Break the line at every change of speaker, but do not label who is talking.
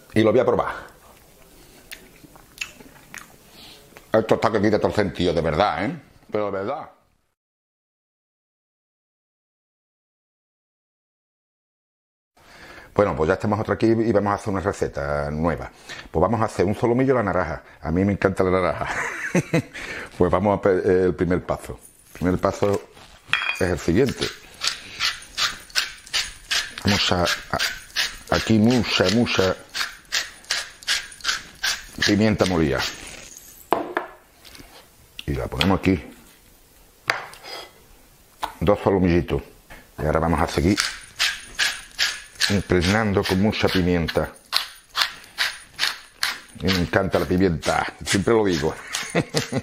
y lo voy a probar. Esto está que quita todo el sentido, de verdad, ¿eh? Pero de verdad. Bueno, pues ya estamos otra aquí y vamos a hacer una receta nueva. Pues vamos a hacer un solomillo a la naranja. A mí me encanta la naranja. Pues vamos a el primer paso. El primer paso es el siguiente. Vamos a aquí mucha pimienta molida. Y la ponemos aquí. 2 solomillitos. Y ahora vamos a seguir impregnando con mucha pimienta. Y me encanta la pimienta, siempre lo digo.